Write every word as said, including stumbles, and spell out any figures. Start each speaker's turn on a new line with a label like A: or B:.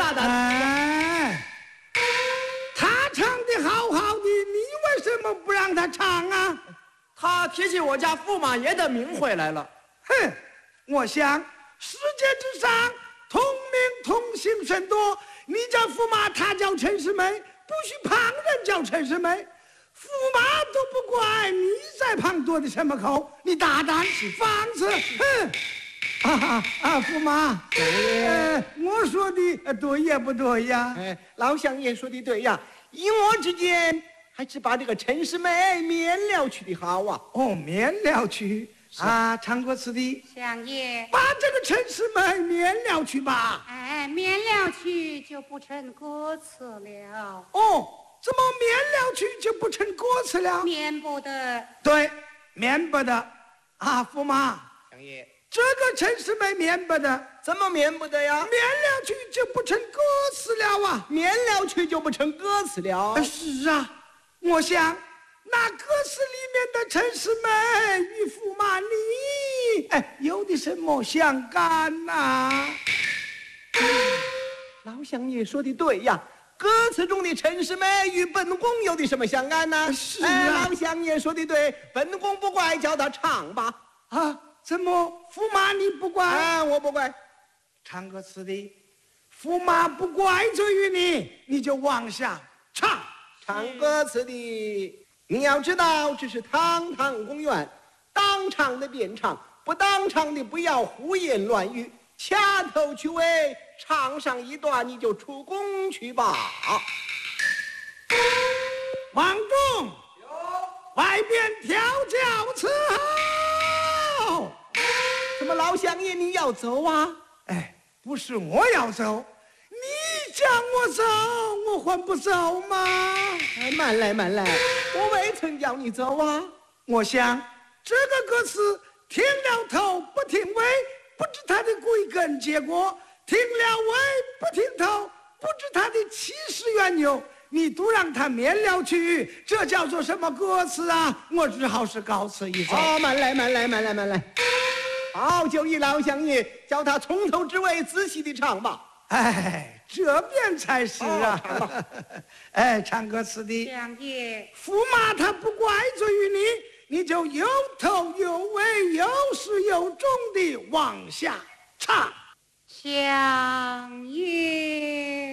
A: 哒哒。
B: 哎，他唱的好好的，你为什么不让他唱啊？
A: 他提起我家驸马爷的名讳来了。
B: 哼，我想世界之上同名同姓甚多，你家驸马他叫陈世美，不许旁人叫陈世美。驸马都不怪，你在旁多的什么口？你大胆放肆！哼！啊啊啊！驸马，呃，我说的对也不对呀？
C: 哎，老乡爷说的对呀，依我之见，还是把这个陈世美免了去的好啊。
B: 哦，免了去啊！唱歌词的
D: 相爷，
B: 把这个陈世美免了去吧。
D: 哎，免了去就不成歌词了。
B: 哦，怎么免了去就不成歌词了？
D: 免不得。
B: 对，免不得啊！驸马，
C: 相爷，
B: 这个陈世美免不得，
C: 怎么免不得呀？
B: 免了去就不成歌词了啊！
C: 免了去就不成歌词了。
B: 啊是啊，我想那歌词里面的陈世美与驸马你，哎，有的什么相干呐、
C: 老乡爷说的对呀，歌词中的陈世美与本宫有的什么相干呢？
B: 是啊
C: 哎，老乡爷说的对，本宫不怪，叫他唱吧。
B: 啊，怎么驸马你不怪？
C: 啊，我不怪。
B: 唱歌词的驸马不怪罪于你，你就往下唱。
C: 唱歌词的，你要知道，这是堂堂公园，当场的便唱，不当场的不要胡言乱语，掐头去尾，唱上一段你就出宫去吧。
B: 王忠，外边调教伺候。
C: 怎么老乡爷你要走啊？
B: 哎，不是我要走，你叫我走，我还不走吗？
C: 哎，慢来慢来，我未曾叫你走啊。
B: 我想这个歌词听了头不听尾，不知它的归根结果；听了尾不听头，不知它的起始缘由。你都让他免了去，这叫做什么歌词啊？我只好是告辞一走。
C: 哦，慢来慢来慢来慢来。好，就依老乡爷叫他从头至尾仔细的唱吧。
B: 哎，这边才是啊！
C: 哦、
B: 哎，唱歌词的
D: 相爷，
B: 驸马他不怪罪于你，你就有头有尾、有始有终的往下唱。
D: 相爷。